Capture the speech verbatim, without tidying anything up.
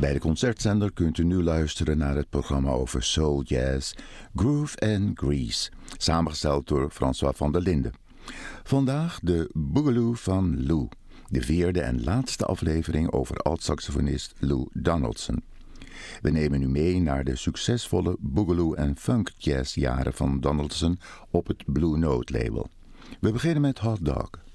Bij de Concertzender kunt u nu luisteren naar het programma over soul jazz, Groove and Grease, samengesteld door François van der Linden. Vandaag de Boogaloo van Lou, de vierde en laatste aflevering over alt-saxofonist Lou Donaldson. We nemen u mee naar de succesvolle boogaloo en funk jazz jaren van Donaldson op het Blue Note label. We beginnen met Hot Dog.